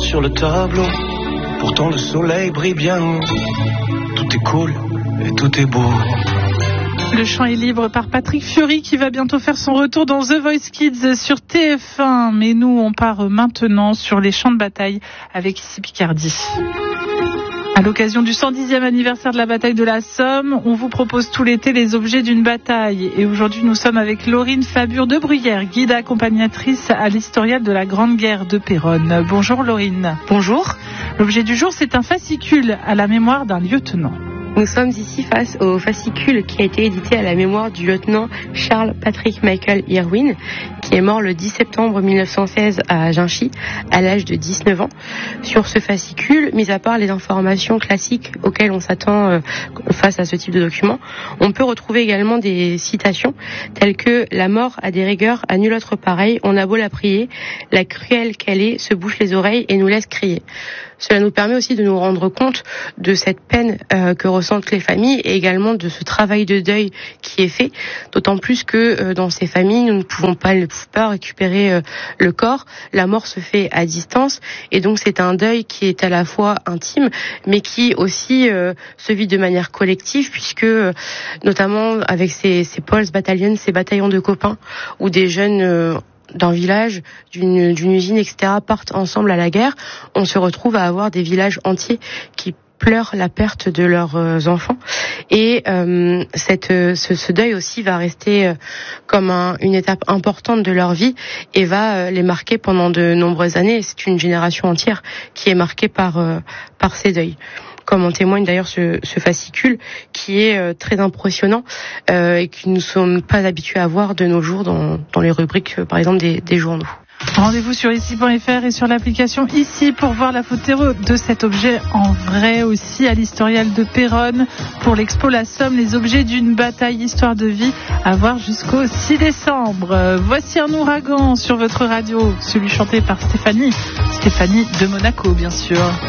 sur le tableau. Pourtant le soleil brille bien haut. Tout est cool et tout est beau. Le chant est libre par Patrick Fiori qui va bientôt faire son retour dans The Voice Kids sur TF1. Mais nous, on part maintenant sur les champs de bataille avec Ici Picardie. À l'occasion du 110e anniversaire de la bataille de la Somme, on vous propose tout l'été les objets d'une bataille. Et aujourd'hui, nous sommes avec Laurine Fabure de Bruyère, guide accompagnatrice à l'historial de la Grande Guerre de Péronne. Bonjour Laurine. Bonjour. L'objet du jour, c'est un fascicule à la mémoire d'un lieutenant. Nous sommes ici face au fascicule qui a été édité à la mémoire du lieutenant Charles Patrick Michael Irwin, qui est mort le 10 septembre 1916 à Ginchy, à l'âge de 19 ans. Sur ce fascicule, mis à part les informations classiques auxquelles on s'attend face à ce type de document, on peut retrouver également des citations telles que « La mort a des rigueurs à nul autre pareil, on a beau la prier, la cruelle qu'elle est se bouche les oreilles et nous laisse crier ». Cela nous permet aussi de nous rendre compte de cette peine que ressentent les familles et également de ce travail de deuil qui est fait, d'autant plus que dans ces familles, nous ne pouvons pas récupérer le corps. La mort se fait à distance et donc c'est un deuil qui est à la fois intime mais qui aussi se vit de manière collective puisque notamment avec ces Pulse Battalions, ces bataillons de copains où des jeunes d'un village, d'une usine, etc., partent ensemble à la guerre, on se retrouve à avoir des villages entiers qui pleurent la perte de leurs enfants. Et ce deuil aussi va rester comme une étape importante de leur vie et va les marquer pendant de nombreuses années. C'est une génération entière qui est marquée par ces deuils. Comme en témoigne d'ailleurs ce fascicule qui est très impressionnant et que nous ne sommes pas habitués à voir de nos jours dans les rubriques par exemple des journaux. Rendez-vous sur ici.fr et sur l'application Ici pour voir la photo de cet objet en vrai, aussi à l'historial de Péronne pour l'expo La Somme, les objets d'une bataille histoire de vie à voir jusqu'au 6 décembre. Voici un ouragan sur votre radio, celui chanté par Stéphanie de Monaco bien sûr.